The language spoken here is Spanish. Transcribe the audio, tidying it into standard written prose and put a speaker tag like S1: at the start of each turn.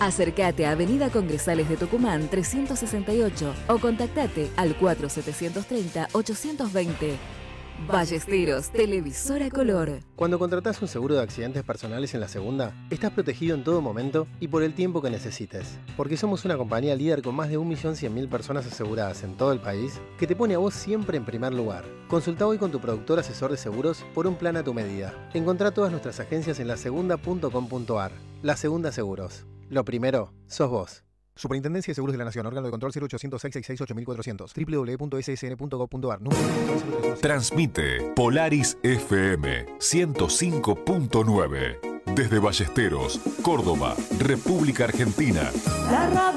S1: Acércate a Avenida Congresales de Tucumán 368 o contactate al 4730-820. Ballesteros, televisora color.
S2: Cuando contratás un seguro de accidentes personales en La Segunda, estás protegido en todo momento y por el tiempo que necesites. Porque somos una compañía líder con más de 1.100.000 personas aseguradas en todo el país, que te pone a vos siempre en primer lugar. Consulta hoy con tu productor asesor de seguros por un plan a tu medida. Encontrá todas nuestras agencias en lasegunda.com.ar. La Segunda Seguros. Lo primero, sos vos.
S3: Superintendencia de Seguros de la Nación, órgano de control 0800-666-8400, www.ssn.gov.ar.
S4: Transmite Polaris FM 105.9 desde Ballesteros, Córdoba, República Argentina.